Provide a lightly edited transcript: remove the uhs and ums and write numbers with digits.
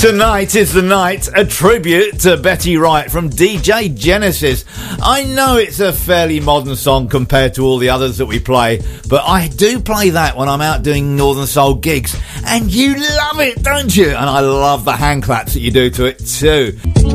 Tonight is the night, a tribute to Betty Wright from DJ Genesis. I know it's a fairly modern song compared to all the others that we play, but I do play that when I'm out doing Northern Soul gigs, and you love it, don't you? And I love the hand claps that you do to it too.